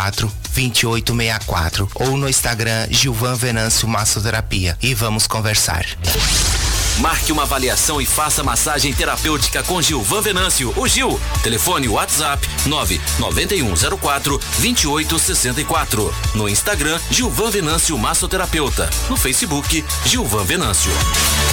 2864 ou no Instagram Gilvan Venâncio Massoterapia e vamos conversar. Marque uma avaliação e faça massagem terapêutica com Gilvan Venâncio, o Gil. Telefone WhatsApp 99104-2864. No Instagram, Gilvan Venâncio Massoterapeuta. No Facebook, Gilvan Venâncio.